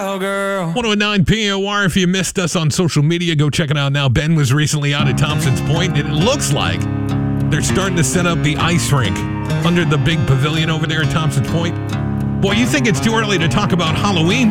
Oh, girl. 109 POR. If you missed us on social media, go check it out now. Ben was recently out at Thompson's Point, and it looks like they're starting to set up the ice rink under the big pavilion over there at Thompson's Point. Boy, you think it's too early to talk about Halloween?